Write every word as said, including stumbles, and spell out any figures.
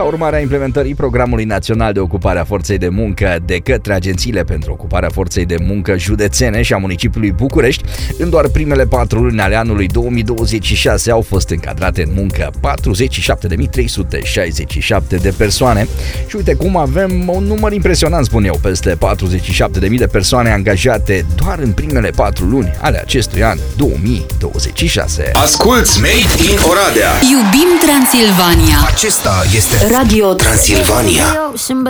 urmare a implementării Programului Național de Ocupare a Forței de Muncă de către Agențiile pentru Ocuparea Forței de Muncă județene și a municipiului București, în doar primele patru luni ale anului două mii douăzeci și șase au fost încadrate în muncă patruzeci și șapte de mii trei sute șaizeci și șapte de persoane. Și uite cum avem un număr impresionant, spun eu, peste patruzeci și șapte de mii de persoane angajate doar în primele patru luni ale acestui an două mii douăzeci și șase. Asculți Made in Oradea. Iubim Transilvania. Acesta este Radio Transilvania.